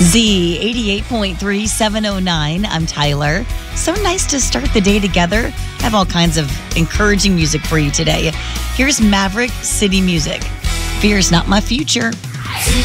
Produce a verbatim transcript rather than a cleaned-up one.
Z eighty-eight point three, seven oh nine. I'm Tyler. So nice to start the day together. I have all kinds of encouraging music for you today. Here's Maverick City Music. Fear's not my future.